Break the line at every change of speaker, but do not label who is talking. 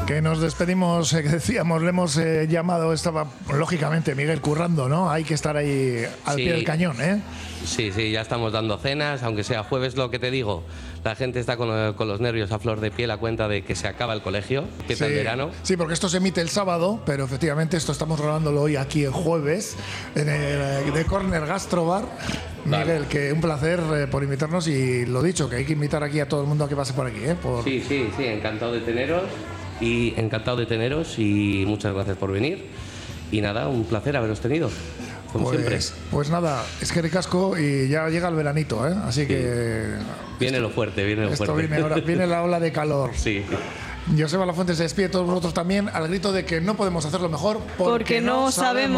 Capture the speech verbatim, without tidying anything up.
Que nos despedimos, eh, que decíamos, le hemos eh, llamado, estaba lógicamente Miguel currando, ¿no? Hay que estar ahí al
Sí.
pie del cañón, ¿eh?
Sí, sí, ya estamos dando cenas, aunque sea jueves, lo que te digo. La gente está con, con los nervios a flor de piel a cuenta de que se acaba el colegio, empieza
Sí.
el verano.
Sí, porque esto se emite el sábado, pero efectivamente esto estamos grabándolo hoy aquí el jueves, en el The Corner Gastrobar.
Vale.
Miguel, que un placer eh, por invitarnos y lo dicho, que hay que invitar aquí a todo el mundo a que pase por aquí, ¿eh? Por...
Sí, sí, sí, encantado de teneros y encantado de teneros y muchas gracias por venir. Y nada, un placer haberos tenido, como
Pues,
siempre.
pues nada, es que ricasco y ya llega el veranito, ¿eh? Así
Sí.
que
Viene lo fuerte, viene lo
esto
fuerte.
viene, ahora, viene la ola de calor.
Sí.
Joseba Lafuente se despide, todos vosotros también, al grito de que no podemos hacerlo mejor
Porque no sabemos.